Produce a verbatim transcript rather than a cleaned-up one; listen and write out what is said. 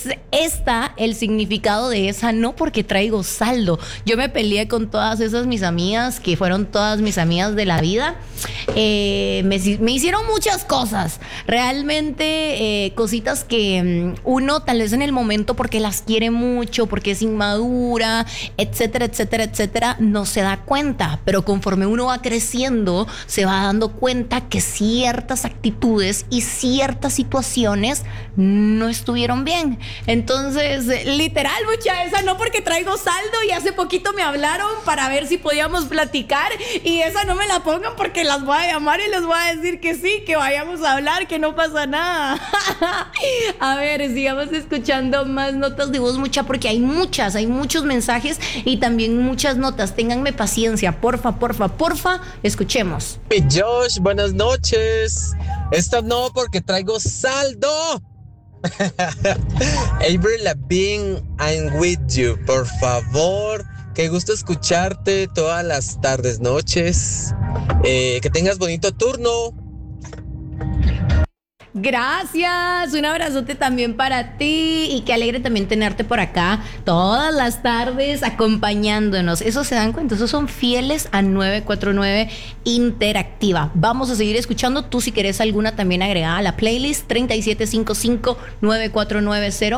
es esta el significado de esa no porque traigo saldo. Yo me peleé con todas esas mis amigas, que fueron todas mis amigas de la vida. Eh, me, me hicieron muchas cosas, realmente eh, cositas que um, uno tal vez en el momento porque las quiere mucho, porque es inmadura, etcétera, etcétera, etcétera, no se da cuenta, pero conforme uno va creciendo se va dando cuenta que ciertas actitudes y ciertas situaciones no estuvieron bien. Entonces, literal, mucha esa no porque traigo saldo, y hace poquito me hablaron para ver si podíamos platicar, y esa no me la pongan porque las voy a llamar y les voy a decir que sí, que vayamos a hablar, que no pasa nada. A ver, sigamos escuchando más notas de voz, mucha, porque hay muchas, hay muchos mensajes y también muchas notas. Ténganme paciencia, porfa, porfa, porfa, escuchemos. Hey Josh, buenas noches. Esta no porque traigo saldo. Avril Lavigne, I'm with you, por favor. Qué gusto escucharte todas las tardes, noches. Eh, que tengas bonito turno. Gracias, un abrazote también para ti, y qué alegre también tenerte por acá todas las tardes acompañándonos. Eso se dan cuenta, esos son fieles a nueve cuatro nueve Interactiva. Vamos a seguir escuchando. Tú si querés alguna también agregada a la playlist treinta y siete cincuenta y cinco nueve cuatro nueve cero.